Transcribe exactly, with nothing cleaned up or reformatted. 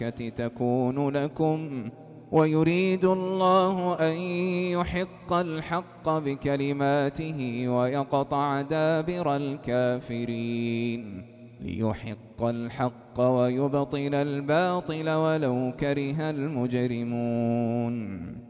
تكون لكم ويريد الله أن يحق الحق بكلماته ويقطع دابر الكافرين ليحق الحق ويبطل الباطل ولو كره المجرمون.